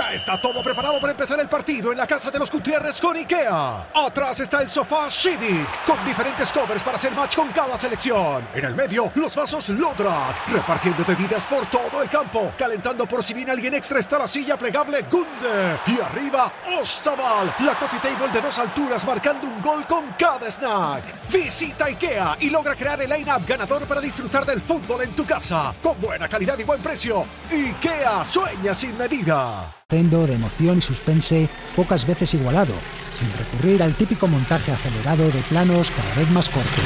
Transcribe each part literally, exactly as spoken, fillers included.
Ya está todo preparado para empezar el partido en la casa de los Gutiérrez con IKEA. Atrás está el sofá Civic, con diferentes covers para hacer match con cada selección. En el medio, los vasos Lodrat, repartiendo bebidas por todo el campo. Calentando por si viene alguien extra está la silla plegable Gunde. Y arriba, Ostaval, la coffee table de dos alturas marcando un gol con cada snack. Visita IKEA y logra crear el line-up ganador para disfrutar del fútbol en tu casa. Con buena calidad y buen precio. IKEA sueña sin medida. De emoción y suspense pocas veces igualado, sin recurrir al típico montaje acelerado de planos cada vez más cortos.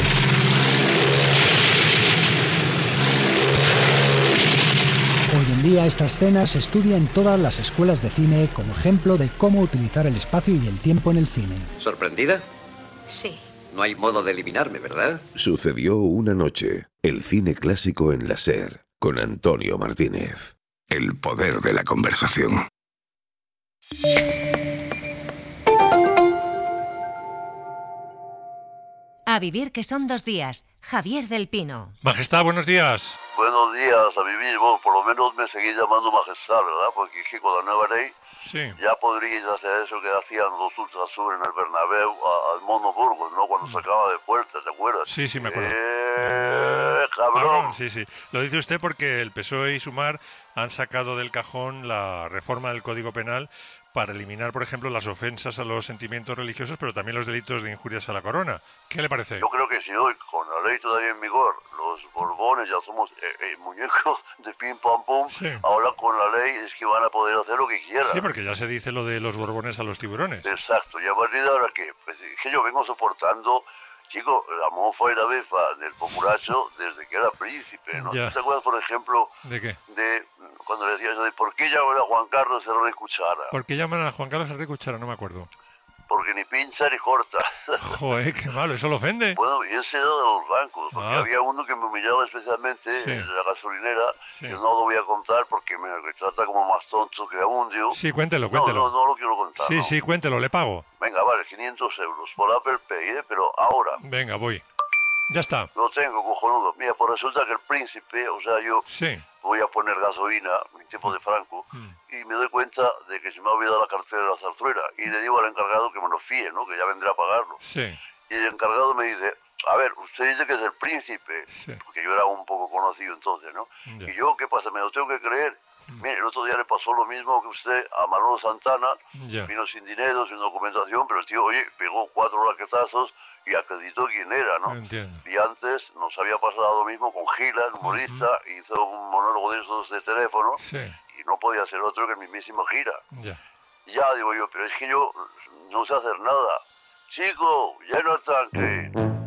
Hoy en día esta escena se estudia en todas las escuelas de cine como ejemplo de cómo utilizar el espacio y el tiempo en el cine. ¿Sorprendida? Sí. No hay modo de eliminarme, ¿verdad? Sucedió una noche. El cine clásico en la SER, con Antonio Martínez. El poder de la conversación. A vivir que son dos días. Javier del Pino. Majestad, buenos días. Buenos días, a vivir. Bueno, por lo menos me seguís llamando Majestad, ¿verdad? Porque es que con la nueva ley sí. ya podríais hacer eso que hacían los Ultrasur en el Bernabéu a, al Mono Burgos, ¿no? Cuando sacaba de puerta, ¿te acuerdas? Sí, sí, me acuerdo. ¡Eh, cabrón! Ah, sí, sí. Lo dice usted porque el P S O E y Sumar han sacado del cajón la reforma del Código Penal para eliminar, por ejemplo, las ofensas a los sentimientos religiosos, pero también los delitos de injurias a la corona. ¿Qué le parece? Yo creo que si hoy, con la ley todavía en vigor, los Borbones ya somos eh, eh, muñecos de pim pam pum, sí. Ahora con la ley es que van a poder hacer lo que quieran. Sí, porque ya se dice lo de los Borbones a los tiburones. Exacto, y a partir de ahora que, pues, es que yo vengo soportando, chico, la mofa y la befa del populacho desde que era príncipe, ¿no? Ya. ¿Te acuerdas, por ejemplo, ¿de qué? De cuando le decía eso de por qué llaman a Juan Carlos el Rey Cuchara? ¿Por qué llaman a Juan Carlos el Rey Cuchara? No me acuerdo. Porque ni pincha ni corta. Joder, qué malo, ¿eso lo ofende? Bueno, y ese era de los bancos, porque ah. había uno que me humillaba especialmente sí. en la gasolinera, sí. que no lo voy a contar porque me trata como más tonto que a un dios. Sí, cuéntelo, cuéntelo. No, no, no lo quiero contar. Sí, ¿no? sí, cuéntelo, le pago. Venga, vale, quinientos euros por Apple Pay, ¿eh? Pero ahora... Venga, voy. Ya está. Lo tengo, cojonudo. Mira, pues resulta que el príncipe, o sea, yo sí. voy a poner gasolina en tiempo de Franco mm. y me doy cuenta de que se me ha olvidado la cartera de la zarzuela y le digo al encargado que me lo fíe, ¿no? Que ya vendrá a pagarlo. Sí. Y el encargado me dice, a ver, usted dice que es el príncipe, sí. porque yo era un poco conocido entonces, ¿no? Ya. Y yo, ¿qué pasa? ¿Me lo tengo que creer? Mm. Mire, el otro día le pasó lo mismo que usted a Manolo Santana, ya. Vino sin dinero, sin documentación, pero el tío, oye, pegó cuatro raquetazos y acreditó quién era, ¿no? Entiendo. Y antes nos había pasado lo mismo con Gila, el humorista, uh-huh. hizo un monólogo de esos de teléfono sí. y no podía ser otro que el mismísimo Gira. Ya. Ya, digo yo, pero es que yo no sé hacer nada. Chico, lleno el tanque.